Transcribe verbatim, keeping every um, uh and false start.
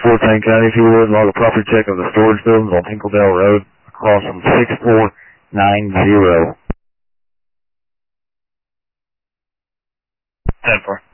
Fort Payne County, if you would, log a property check of the storage buildings on Hinkledale Road across from six four nine zero. ten four.